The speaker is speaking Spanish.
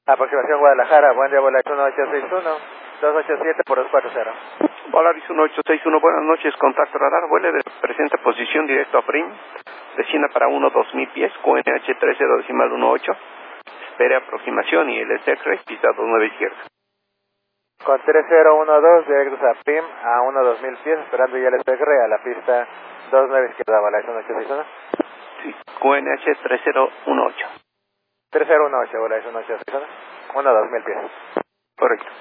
Aproximación Guadalajara, buen día, Volaris 1861, 287 por 240. Volaris 1861, buenas noches, contacto radar, vuele de presente posición directo a PRIM, descienda para 2000 pies, QNH 30.18, espere aproximación y el SECRES, pista 29 izquierda. Con 3012, directos a PIM, a 2000 pies, esperando ya el SECRE a la pista 29 izquierda, Volaris 1861. Sí, QNH 3018. 3018, Volaris 1861, 2000 pies. Correcto.